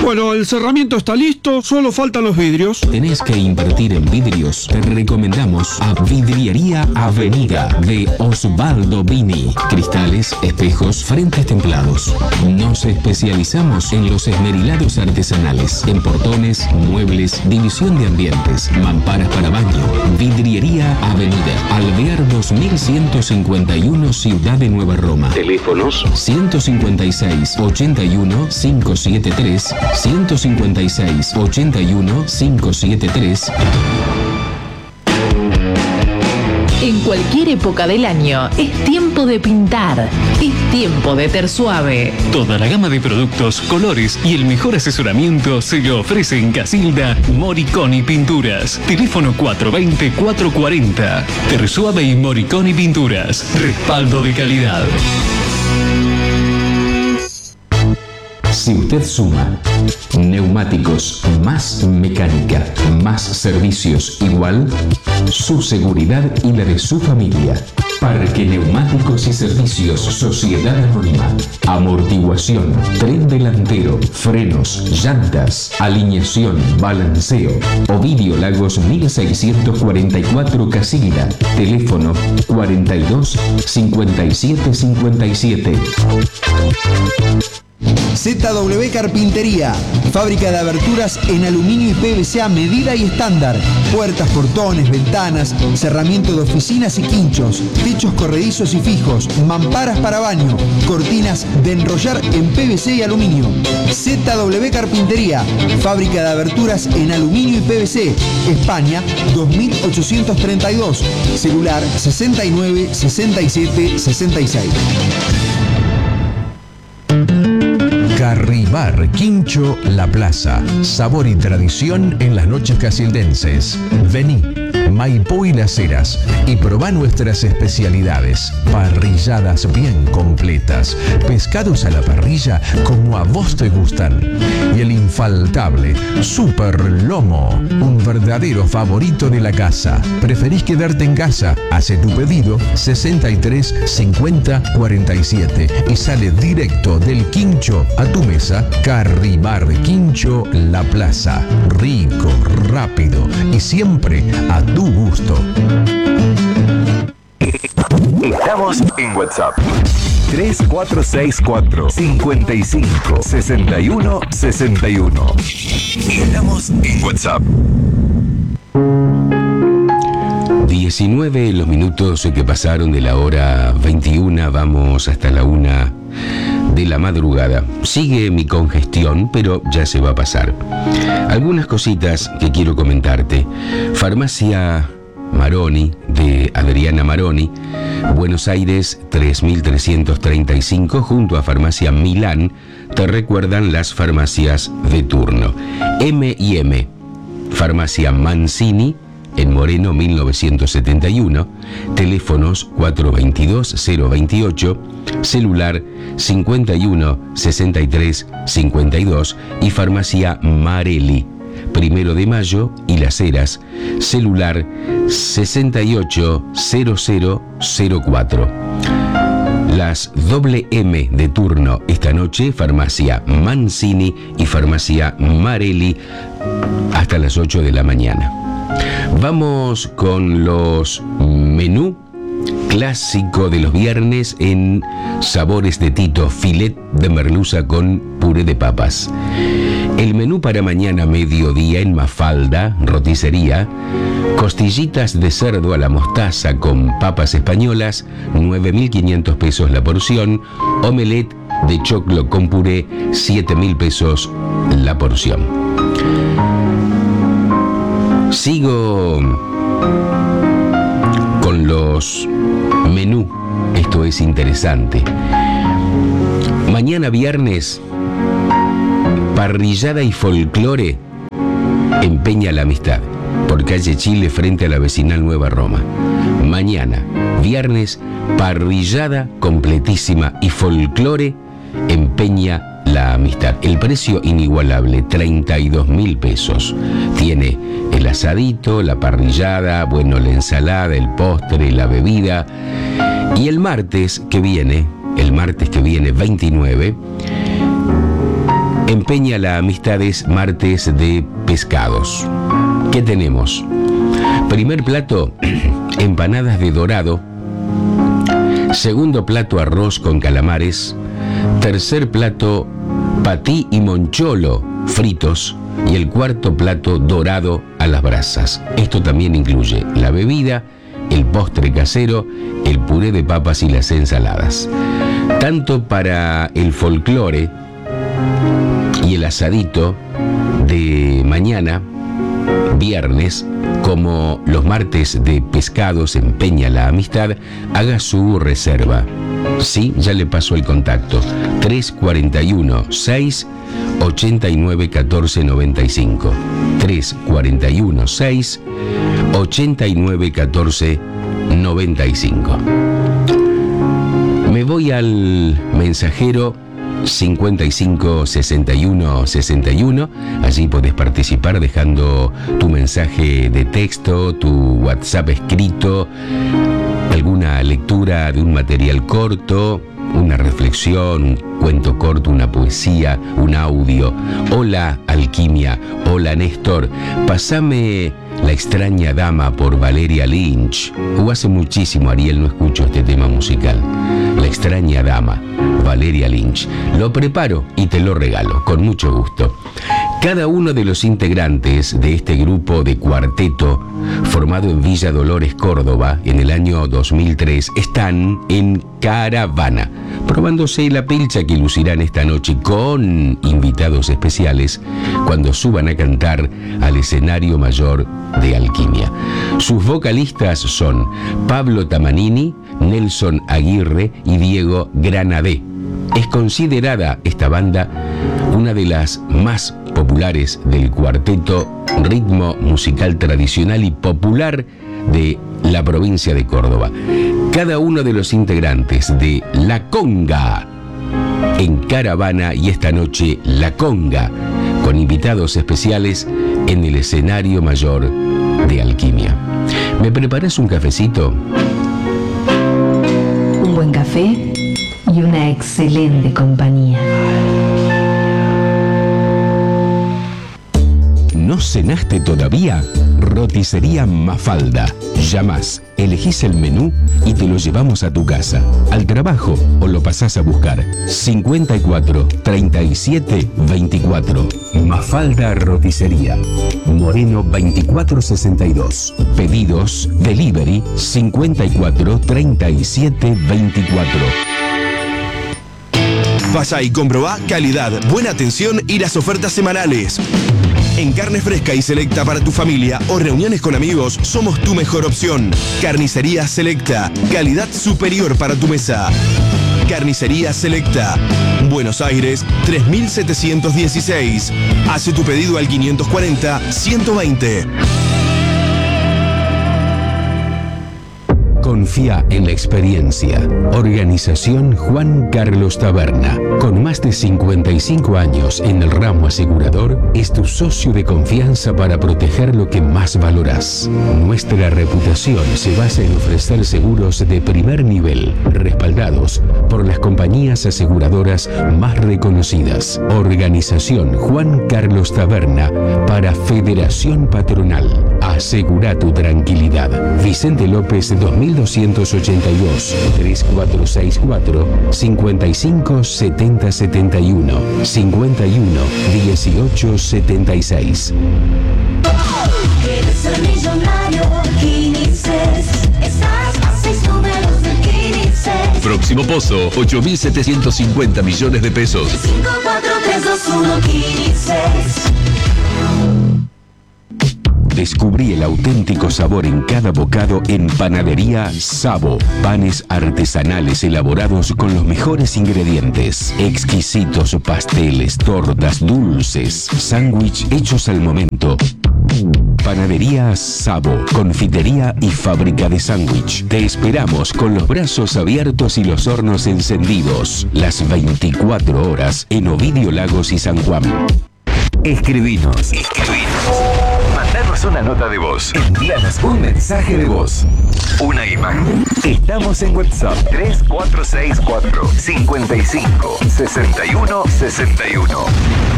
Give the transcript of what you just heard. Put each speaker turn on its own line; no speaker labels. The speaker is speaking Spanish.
Bueno, el cerramiento está listo, solo faltan los vidrios.
¿Tenés que invertir en vidrios? Te recomendamos a Vidriería Avenida de Osvaldo Vini. Cristales, espejos, frentes templados. Nos especializamos en los esmerilados artesanales, en portones, muebles, división de ambientes, mamparas para baño. Vidriería Avenida, Alvear 2151, Ciudad de Nueva Roma. Teléfonos 156 81 573, 156 81 573.
En cualquier época del año es tiempo de pintar, es tiempo de Tersuave.
Toda la gama de productos, colores y el mejor asesoramiento se lo ofrece en Casilda Moriconi Pinturas. Teléfono 420-440. Tersuave y Moriconi Pinturas. Respaldo de calidad.
Si usted suma neumáticos más mecánica, más servicios igual, su seguridad y la de su familia. Parque Neumáticos y Servicios Sociedad Anónima. Amortiguación, tren delantero, frenos, llantas, alineación, balanceo. Ovidio Lagos 1644 Casilda. Teléfono 42 57 57.
ZW Carpintería, fábrica de aberturas en aluminio y PVC a medida y estándar, puertas, portones, ventanas, cerramiento de oficinas y quinchos, techos corredizos y fijos, mamparas para baño, cortinas de enrollar en PVC y aluminio. ZW Carpintería, fábrica de aberturas en aluminio y PVC, España 2832, celular 69 67 66.
Carribar Quincho La Plaza. Sabor y tradición en las noches casildenses. Vení, Maipú y Las Heras, y probá nuestras especialidades. Parrilladas bien completas, pescados a la parrilla como a vos te gustan. Y el infaltable Super Lomo, un verdadero favorito de la casa. ¿Preferís quedarte en casa? Hace tu pedido 63 50 47 y sale directo del Quincho a tu mesa. Carribar Quincho La Plaza. Rico, rápido y siempre a tu gusto.
Estamos en WhatsApp. 3464 55 61 61. Estamos en WhatsApp.
19 los minutos que pasaron de la hora 21, vamos hasta la 1 de la madrugada. Sigue mi congestión, pero ya se va a pasar. Algunas cositas que quiero comentarte. Farmacia Maroni, de Adriana Maroni, Buenos Aires 3335, junto a Farmacia Milán, te recuerdan las farmacias de turno. M&M, Farmacia Mancini, en Moreno 1971, teléfonos 422-028, celular 51-63-52 y Farmacia Marelli, 1 de Mayo y Las Heras, celular 680004. Las M de turno esta noche, Farmacia Mancini y Farmacia Marelli, hasta las 8 de la mañana. Vamos con los menú clásico de los viernes en Sabores de Tito, filet de merluza con puré de papas. El menú para mañana mediodía en Mafalda, roticería, costillitas de cerdo a la mostaza con papas españolas, 9.500 pesos la porción. Omelette de choclo con puré, 7.000 pesos la porción. Sigo con los menú. Esto es interesante. Mañana viernes, parrillada y folclore en Peña La Amistad, por calle Chile frente a la vecinal Nueva Roma. Mañana viernes, parrillada completísima y folclore en Peña La Amistad. El precio inigualable, 32.000 pesos. Tiene el asadito, la parrillada, bueno, la ensalada, el postre, la bebida. Y el martes que viene 29, En Peña La Amistad es martes de pescados. ¿Qué tenemos? Primer plato, empanadas de dorado. Segundo plato, arroz con calamares. Tercer plato, patí y moncholo fritos. Y el cuarto plato, dorado a las brasas. Esto también incluye la bebida, el postre casero, el puré de papas y las ensaladas. Tanto para el folclore y el asadito de mañana, viernes, como los martes de pescados en Peña La Amistad, haga su reserva. Sí, ya le paso el contacto. 341-6-89-1495. 341-6-89-1495. Me voy al mensajero 55 61 61. Allí podés participar dejando tu mensaje de texto, tu WhatsApp escrito, alguna lectura de un material corto, una reflexión, un cuento corto, una poesía, un audio. Hola Alquimia, hola Néstor, pasame La extraña dama por Valeria Lynch. Hace muchísimo, Ariel, no escucho este tema musical. La extraña dama, Valeria Lynch. Lo preparo y te lo regalo, con mucho gusto. Cada uno de los integrantes de este grupo de cuarteto, formado en Villa Dolores, Córdoba, en el año 2003, están en caravana, probándose la pilcha que lucirán esta noche con invitados especiales cuando suban a cantar al escenario mayor de Alquimia. Sus vocalistas son Pablo Tamanini, Nelson Aguirre y Diego Granadé. Es considerada esta banda una de las más populares del cuarteto ritmo musical tradicional y popular de la provincia de Córdoba. Cada uno de los integrantes de La Conga en caravana, y esta noche La Conga con invitados especiales en el escenario mayor de Alquimia. ¿Me preparas un cafecito?
Un buen café y una excelente compañía.
¿No cenaste todavía? Roticería Mafalda. Llamás, elegís el menú y te lo llevamos a tu casa, al trabajo o lo pasás a buscar. 54 37 24. Mafalda Roticería. Moreno 2462. Pedidos, delivery 54 37 24.
Pasa y comprobá calidad, buena atención y las ofertas semanales. En carne fresca y selecta para tu familia o reuniones con amigos, somos tu mejor opción. Carnicería Selecta, calidad superior para tu mesa. Carnicería Selecta, Buenos Aires 3716. Hace tu pedido al 540-120.
Confía en la experiencia. Organización Juan Carlos Taberna. Con más de 55 años en el ramo asegurador, es tu socio de confianza para proteger lo que más valorás. Nuestra reputación se basa en ofrecer seguros de primer nivel, respaldados por las compañías aseguradoras más reconocidas. Organización Juan Carlos Taberna para Federación Patronal. Asegura tu tranquilidad. Vicente López 2282 3464 55 70 71 51 18 76.
¿Quieres ser millonario? Quinices. Estás a 6 números de Quinices.
Próximo pozo, 8.750 millones de pesos.
5, 4, 3, 2, 1, Quinices.
Descubrí el auténtico sabor en cada bocado en Panadería Sabo. Panes artesanales elaborados con los mejores ingredientes. Exquisitos pasteles, tortas, dulces, sándwich hechos al momento. Panadería Sabo, confitería y fábrica de sándwich. Te esperamos con los brazos abiertos y los hornos encendidos. Las 24 horas en Ovidio Lagos y San Juan.
Escribinos. Mandanos una nota de voz. Envíanos un mensaje de voz. Una imagen. Estamos en WhatsApp 3464 55 61 61.